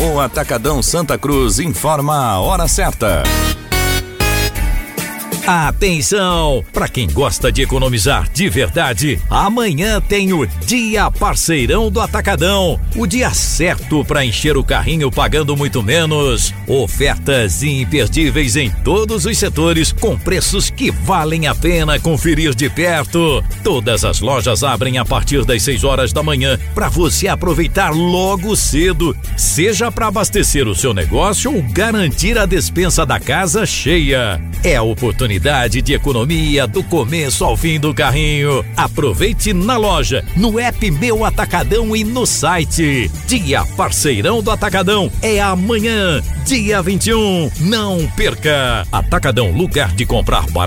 O Atacadão Santa Cruz informa a hora certa. Atenção! Para quem gosta de economizar de verdade, amanhã tem o Dia Parceirão do Atacadão. O dia certo para encher o carrinho pagando muito menos. Ofertas imperdíveis em todos os setores com preços que valem a pena conferir de perto. Todas as lojas abrem a partir das 6 horas da manhã para você aproveitar logo cedo, seja para abastecer o seu negócio ou garantir a despensa da casa cheia. É a oportunidade de economia do começo ao fim do carrinho. Aproveite na loja, no app Meu Atacadão e no site. Dia Parceirão do Atacadão é amanhã, dia 21. Não perca! Atacadão, lugar de comprar barato.